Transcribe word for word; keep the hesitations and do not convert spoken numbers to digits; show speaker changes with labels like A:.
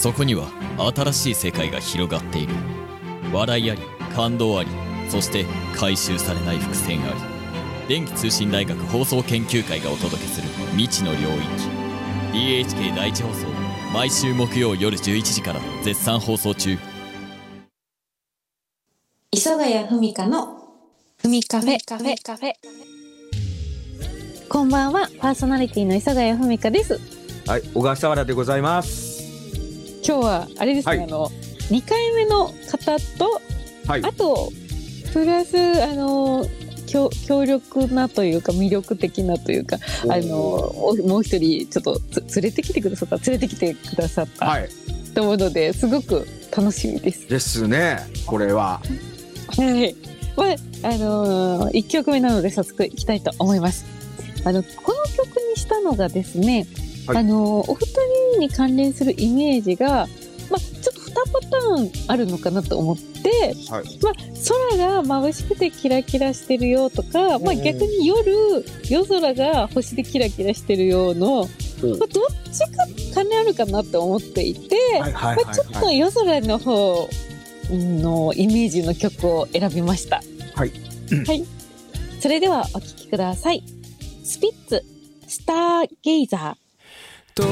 A: そこには新しい世界が広がっている。笑いあり、感動あり、そして回収されない伏線あり。電気通信大学放送研究会がお届けする未知の領域。 ディーエイチケー 第一放送、毎週木曜夜じゅういちじから絶賛放送中。
B: 磯ヶ谷文香のふみカフェカフェカフェ。こんばんは、パーソナリティの磯ヶ谷文香です。
C: はい、小笠原でございます。
B: 今日はあれですね、はい、あのにかいめの方と、はい、あとプラスあの強, 強力なというか魅力的なというか、あのもう一人ちょっと連れてきてくださった連れてきてくださった、はい、と思うのですごく楽しみです
C: ですね。これは
B: はい、まああのー、いっきょくめなので早速いきたいと思います。あのこの曲にしたのがですね、はい、あのお二人に関連するイメージが、まあ、ちょっとにパターンあるのかなと思って、はい、まあ、空が眩しくてキラキラしてるよとか、まあ、逆に夜夜空が星でキラキラしてるような、まあ、どっちか関連あるかなと思っていて、はいはいはいはい、まあ、ちょっと夜空の方のイメージの曲を選びました。はい、はい、それではお聴きください。スピッツスターゲイザー。